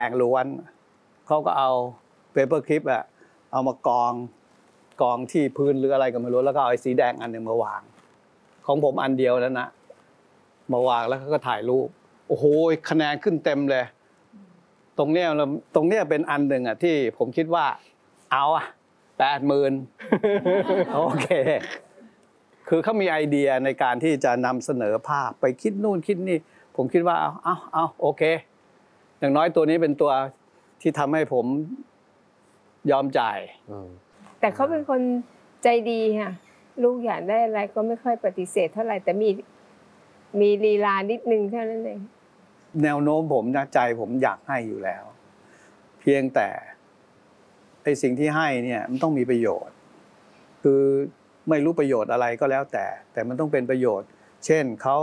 แองล้วนเขาก็เอาเปเปอร์คลิปอะเอามากองที่พื้นหรืออะไรก็ไม่รู้แล้วก็เอาไอ้สีแดงอันหนึ่งมาวางของผมอันเดียวแล้วนะมาวางแล้วก็ถ่ายรูปโอ้โหคะแนนขึ้นเต็มเลยตรงเนี้ยเป็นอันหนึ่งอะที่ผมคิดว่าเอาอะ80,000 โอเคคือเขามีไอเดียในการที่จะนำเสนอภาพไปคิดนู่นคิดนี่ผมคิดว่าเอาโอเคอย่างน้อยตัวนี้เป็นตัวที่ทำให้ผมยอมจ่ายแต่เขาเป็นคนใจดีค่ะลูกอยากได้อะไรก็ไม่ค่อยปฏิเสธเท่าไหร่แต่มีลีลานิดนึงเท่านั้นเองแนวโน้มผมนะใจผมอยากให้อยู่แล้วเพียงแต่ไอ้สิ่งที่ให้เนี่ยมันต้องมีประโยชน์คือไม่รู้ประโยชน์อะไรก็แล้วแต่มันต้องเป็นประโยชน์เช่นเขา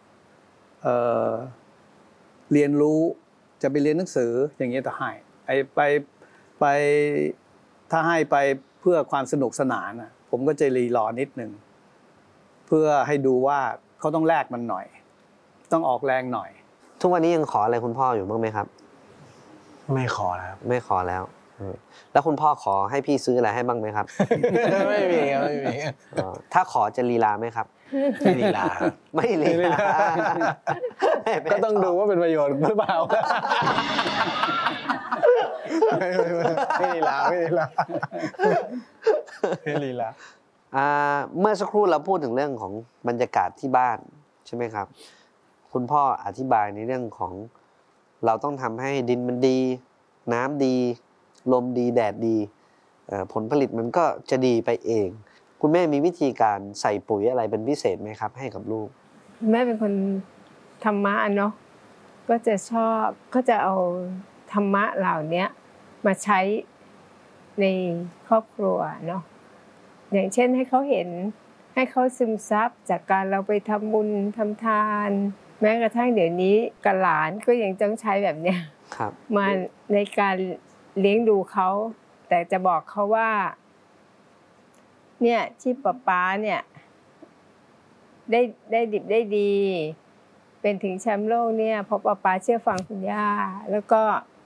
เรียนรู้จะไปเรียนหนังสืออย่างเงี้ยจะให้ไปถ้าให้ไปเพื่อความสนุกสนานนะผมก็จะรีรอนิดนึงเพื่อให้ดูว่าเขาต้องแลกมันหน่อยต้องออกแรงหน่อยทุกวันนี้ยังขออะไรคุณพ่ออยู่บ้างไหมครับไม่ขอแล้วไม่ขอแล้วแล้วคุณพ่อขอให้พี่ซื้ออะไรให้บ้างไหมครับไม่มีครับไม่มีถ้าขอจะลีลาไหมครับไม่ลีลาไม่ลีลาก็ต้องดูว่าเป็นประโยชน์หรือเปล่าไม่ลีลาไม่ลีลาไม่ลีลาเมื่อสักครู่เราพูดถึงเรื่องของบรรยากาศที่บ้านใช่ไหมครับคุณพ่ออธิบายในเรื่องของเราต้องทำให้ดินมันดีน้ำดีลมดีแดดดีผลผลิตมันก็จะดีไปเองคุณแม่มีวิธีการใส่ปุ๋ยอะไรเป็นพิเศษไหมครับให้กับลูกแม่เป็นคนธรรมะเนาะก็จะชอบก็จะเอาธรรมะเหล่านี้มาใช้ในครอบครัวเนาะอย่างเช่นให้เขาเห็นให้เขาซึมซับจากการเราไปทำบุญทำทานแม้กระทั่งเดี๋ยวนี้กับหลานก็ยังต้องใช้แบบเนี้ยมาในการเลี้ยงดูเขาแต่จะบอกเขาว่าเนี่ยที่ป๊าเนี่ยได้ดิบได้ดีเป็นถึงแชมป์โลกเนี่ยเพราะป๊าเชื่อฟังคุณย่าแล้วก็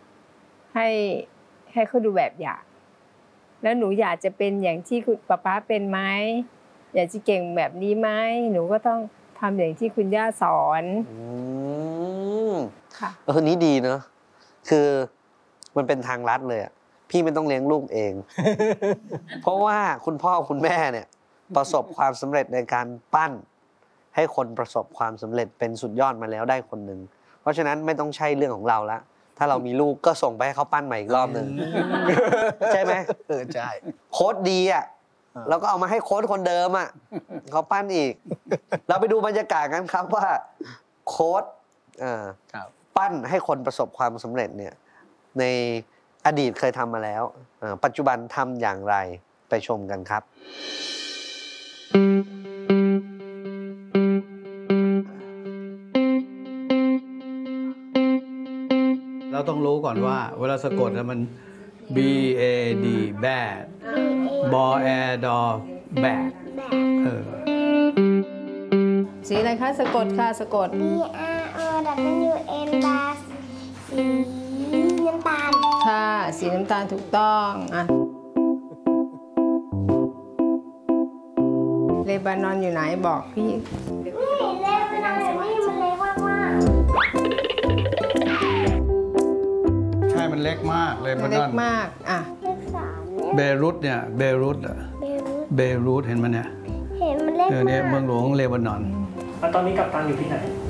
ให้เขาดูแบบอย่างแล้วหนูอยากจะเป็นอย่างที่คุณป๊าเป็นไหมอยากจะเก่งแบบนี้ไหมหนูก็ต้องทำอย่างที่คุณย่าสอนค่ะนี้ดีเนอะคือมันเป็นทางลัดเลยอ่ะพี่ไม่ต้องเลี้ยงลูกเอง เพราะว่าคุณพ่อคุณแม่เนี่ยประสบความสำเร็จในการปั้นให้คนประสบความสำเร็จเป็นสุดยอดมาแล้วได้คนหนึ่งเพราะฉะนั้นไม่ต้องใช่เรื่องของเราละถ้าเรามีลูกก็ส่งไปให้เขาปั้นใหม่อีกรอบหนึ่งใช่ไหมใช่โค้ดดีอ่ะเราก็เอามาให้โค้ดคนเดิมอ่ะเขาปั้นอีกเราไปดูบรรยากาศกันครับว่าโค้ดปั้นให้คนประสบความสำเร็จเนี่ยในอดีตเคยทำมาแล้วปัจจุบันทำอย่างไรไปชมกันครับเราต้องรู้ก่อนว่าเวลาสะกดมัน B A D bad B A D bad สีอะไรคะสะกดค่ะสะกด B R O W N บาสสีน้ำตาลค่ะสีน้ำตาลถูกต้องอ่ะเลบานอนอยู่ไหนบอกพี่ไม่เห็นเลบานอนเลยนี่มันเล็กมากใช่มันเล็กมากเลบานอนเล็กมากอ่ะเลข3 เบรุตเนี่ยเบรุตเห็นมันเนี่ยเห็นมันเล็กมากเนี่ยเมืองหลวงเลบานอนตอนนี้กัปตันอยู่ที่ไหน